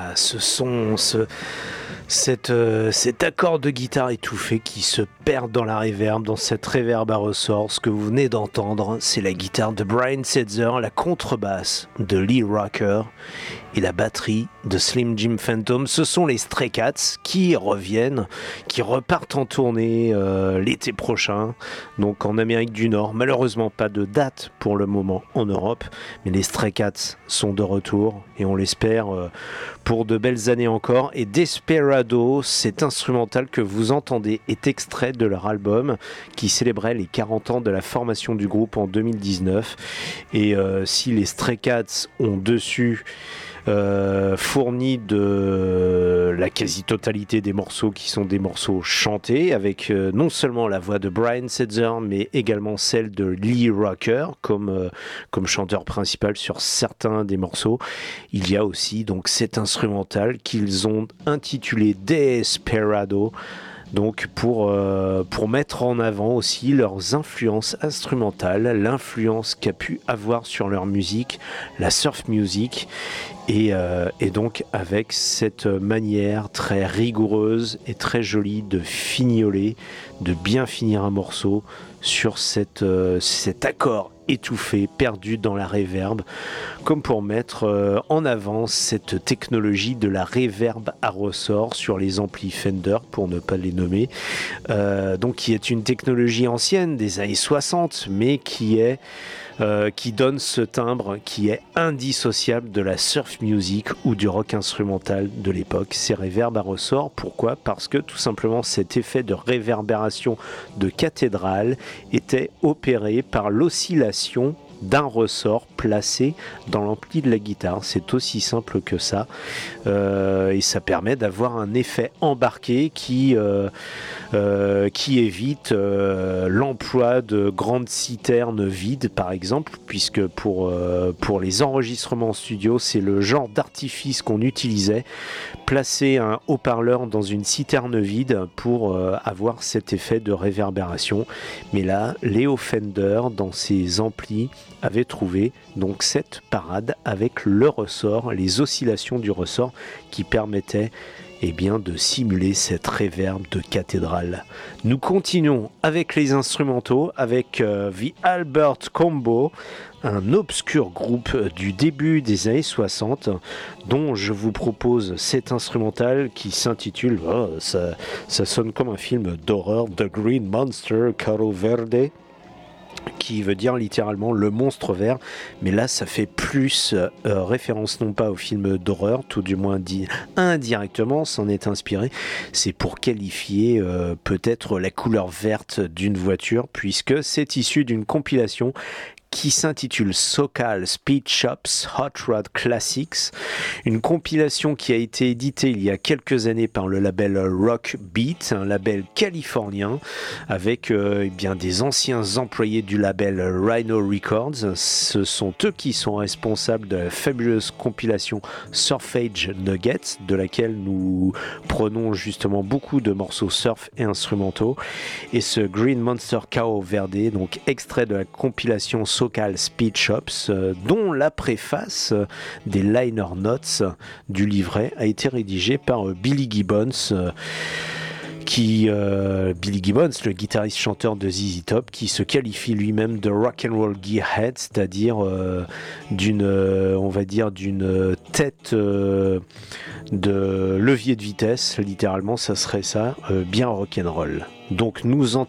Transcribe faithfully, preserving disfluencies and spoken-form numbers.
Voilà, ce son, ce, cette, euh, cet accord de guitare étouffé qui se perd dans la reverb, dans cette reverb à ressort. Ce que vous venez d'entendre, c'est la guitare de Brian Setzer, la contrebasse de Lee Rocker et la batterie de Slim Jim Phantom. Ce sont les Stray Cats qui reviennent, qui repartent en tournée euh, l'été prochain, donc en Amérique du Nord. Malheureusement, pas de date pour le moment en Europe, mais les Stray Cats sont de retour et on l'espère euh, pour de belles années encore. Et Desperado, cet instrumental que vous entendez, est extrait de leur album qui célébrait les quarante ans de la formation du groupe en deux mille dix-neuf. Et euh, si les Stray Cats ont dessus Euh, fourni de la quasi-totalité des morceaux qui sont des morceaux chantés avec euh, non seulement la voix de Brian Setzer mais également celle de Lee Rocker comme, euh, comme chanteur principal sur certains des morceaux. Il y a aussi donc cet instrumental qu'ils ont intitulé Desperado, donc pour, euh, pour mettre en avant aussi leurs influences instrumentales, l'influence qu'a pu avoir sur leur musique, la surf music, et, euh, et donc avec cette manière très rigoureuse et très jolie de fignoler, de bien finir un morceau sur cette, euh, cet accord étouffé, perdu dans la reverb, comme pour mettre euh, en avant cette technologie de la reverb à ressort sur les amplis Fender, pour ne pas les nommer, euh, donc qui est une technologie ancienne des années soixante, mais qui est Euh, qui donne ce timbre qui est indissociable de la surf music ou du rock instrumental de l'époque. Ces reverbs à ressort, pourquoi ? Parce que tout simplement cet effet de réverbération de cathédrale était opéré par l'oscillation d'un ressort placé dans l'ampli de la guitare. C'est aussi simple que ça, euh, et ça permet d'avoir un effet embarqué qui, euh, euh, qui évite euh, l'emploi de grandes citernes vides par exemple, puisque pour, euh, pour les enregistrements en studio c'est le genre d'artifice qu'on utilisait, placer un haut-parleur dans une citerne vide pour euh, avoir cet effet de réverbération. Mais là, Leo Fender dans ses amplis avait trouvé donc cette parade avec le ressort, les oscillations du ressort qui permettaient eh bien, de simuler cette réverb de cathédrale. Nous continuons avec les instrumentaux, avec euh, The Albert Combo, un obscur groupe du début des années soixante, dont je vous propose cet instrumental qui s'intitule, oh, ça, ça sonne comme un film d'horreur, The Green Monster Caro Verde, qui veut dire littéralement le monstre vert, mais là ça fait plus euh, référence non pas au film d'horreur, tout du moins dit indirectement s'en est inspiré, c'est pour qualifier euh, peut-être la couleur verte d'une voiture, puisque c'est issu d'une compilation qui s'intitule SoCal Speed Shops Hot Rod Classics, une compilation qui a été éditée il y a quelques années par le label Rock Beat, un label californien avec euh, eh bien, des anciens employés du label Rhino Records. Ce sont eux qui sont responsables de la fabuleuse compilation Surfage Nuggets, de laquelle nous prenons justement beaucoup de morceaux surf et instrumentaux, et ce Green Monster Caro Verde, donc extrait de la compilation SoCal Speed Shops, euh, dont la préface euh, des liner notes du livret a été rédigée par euh, Billy Gibbons, euh, qui euh, Billy Gibbons, le guitariste chanteur de Z Z Top, qui se qualifie lui-même de rock and roll gearhead, c'est-à-dire euh, d'une, euh, on va dire d'une tête euh, de levier de vitesse, littéralement, ça serait ça, euh, bien rock and roll. Donc nous